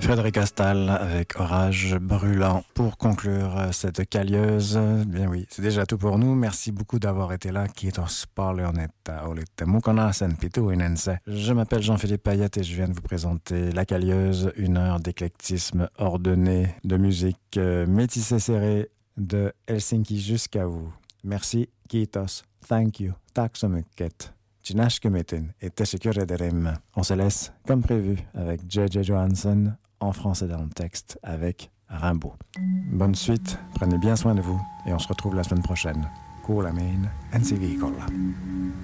Frédéric Astal avec Orage brûlant. Pour conclure cette calieuse, bien oui, c'est déjà tout pour nous. Merci beaucoup d'avoir été là. Kiitos paljon, että olitte mukana sen pituinen se. Je m'appelle Jean-Philippe Payette et je viens de vous présenter La Calieuse, une heure d'éclectisme ordonné, de musique métissée serrée de Helsinki jusqu'à vous. Merci, kiitos, thank you, tack så mycket. Et on se laisse, comme prévu, avec J.J. Johansson, en français dans le texte, avec Rimbaud. Bonne suite, prenez bien soin de vous, et on se retrouve la semaine prochaine. Kuulemiin ensi viikolla.